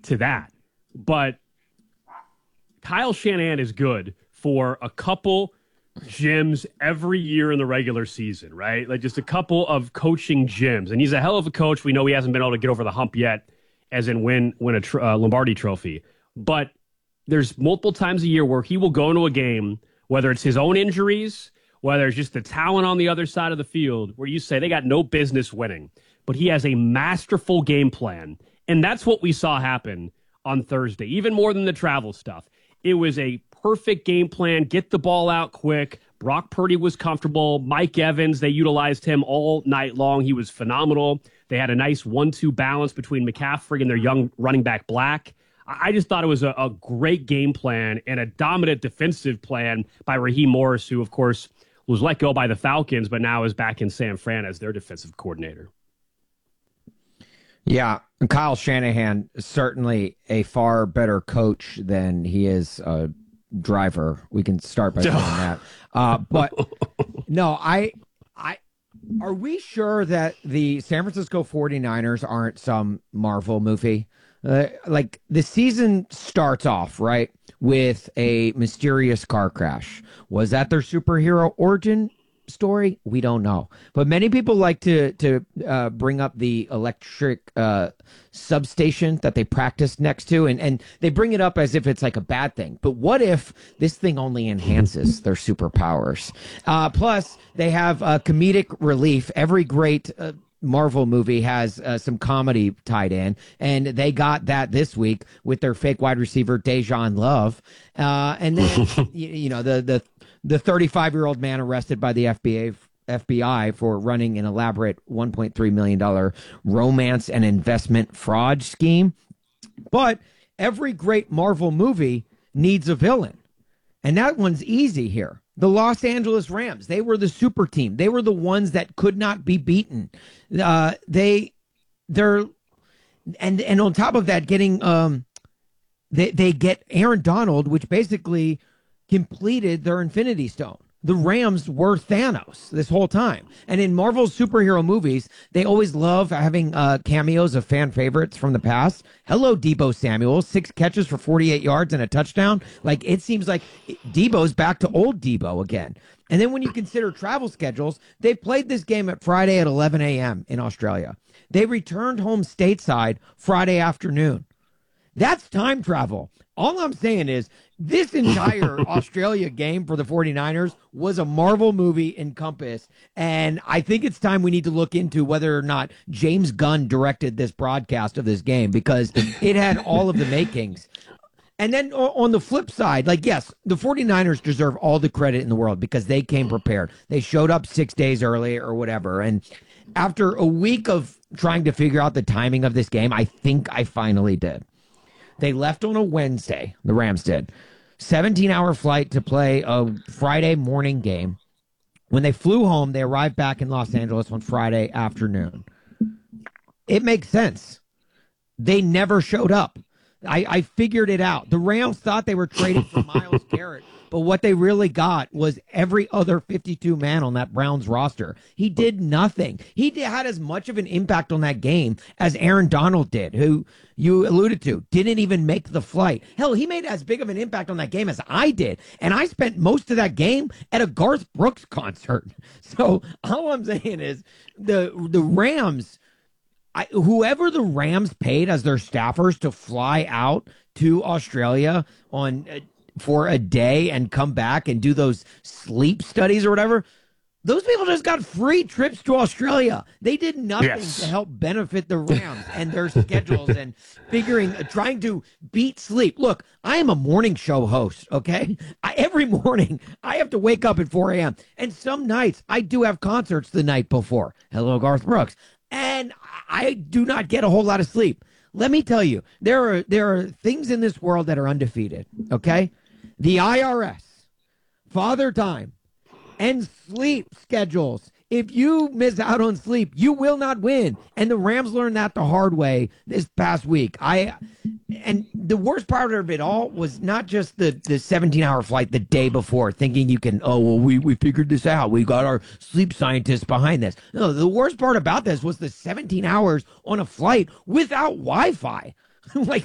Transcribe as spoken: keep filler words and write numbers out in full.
to that. But Kyle Shanahan is good for a couple gyms every year in the regular season, right? Like just a couple of coaching gyms. And he's a hell of a coach. We know he hasn't been able to get over the hump yet, as in win, win a tr- uh, Lombardi trophy. But there's multiple times a year where he will go into a game, whether it's his own injuries, whether it's just the talent on the other side of the field, where you say they got no business winning. But he has a masterful game plan. And that's what we saw happen on Thursday, even more than the travel stuff. It was a perfect game plan. Get the ball out quick. Brock Purdy was comfortable. Mike Evans, they utilized him all night long. He was phenomenal. They had a nice one two balance between McCaffrey and their young running back Black. I just thought it was a, a great game plan and a dominant defensive plan by Raheem Morris, who, of course, was let go by the Falcons, but now is back in San Fran as their defensive coordinator. Yeah, Kyle Shanahan is certainly a far better coach than he is a driver. We can start by saying that. Uh, but no, I, I, are we sure that the San Francisco forty-niners aren't some Marvel movie? Uh, like the season starts off, right, with a mysterious car crash. Was that their superhero origin story? We don't know. But many people like to to uh, bring up the electric uh, substation that they practiced next to, and, and they bring it up as if it's like a bad thing. But what if this thing only enhances their superpowers? Uh, plus, they have uh, comedic relief. Every great uh, Marvel movie has uh, some comedy tied in, and they got that this week with their fake wide receiver Dejan Love, uh, and then you, you know the the the thirty-five-year-old man arrested by the F B I F B I for running an elaborate one point three million dollars romance and investment fraud scheme. But every great Marvel movie needs a villain, and that one's easy here. The Los Angeles Rams, they were the super team. They were the ones that could not be beaten. Uh, they, they're, and and on top of that, getting um, they they get Aaron Donald, which basically completed their Infinity Stone. The Rams were Thanos this whole time. And in Marvel's superhero movies, they always love having uh, cameos of fan favorites from the past. Hello, Deebo Samuel, six catches for forty-eight yards and a touchdown. Like, it seems like Deebo's back to old Deebo again. And then when you consider travel schedules, they played this game at Friday at eleven a.m. in Australia. They returned home stateside Friday afternoon. That's time travel. All I'm saying is this entire Australia game for the forty-niners was a Marvel movie in Compass, and I think it's time we need to look into whether or not James Gunn directed this broadcast of this game, because it had all of the makings. And then on the flip side, like, yes, the forty-niners deserve all the credit in the world because they came prepared. They showed up six days early or whatever, and after a week of trying to figure out the timing of this game, I think I finally did. They left on a Wednesday, the Rams did. seventeen-hour flight to play a Friday morning game. When they flew home, they arrived back in Los Angeles on Friday afternoon. It makes sense. They never showed up. I, I figured it out. The Rams thought they were trading for Myles Garrett, but what they really got was every other fifty-two man on that Browns roster. He did nothing. He did, had as much of an impact on that game as Aaron Donald did, who you alluded to, didn't even make the flight. Hell, he made as big of an impact on that game as I did, and I spent most of that game at a Garth Brooks concert. So all I'm saying is the the Rams... I, whoever the Rams paid as their staffers to fly out to Australia on uh, for a day and come back and do those sleep studies or whatever, those people just got free trips to Australia. They did nothing yes. to help benefit the Rams and their schedules and figuring, uh, trying to beat sleep. Look, I am a morning show host, okay? I, every morning, I have to wake up at four a.m. And some nights, I do have concerts the night before. Hello, Garth Brooks. And I do not get a whole lot of sleep. Let me tell you, there are there are things in this world that are undefeated, okay? The I R S, Father Time, and sleep schedules. If you miss out on sleep, you will not win. And the Rams learned that the hard way this past week. I and the worst part of it all was not just the the seventeen-hour flight the day before, thinking you can, oh, well, we, we figured this out. We got our sleep scientists behind this. No, the worst part about this was the seventeen hours on a flight without Wi-Fi. Like,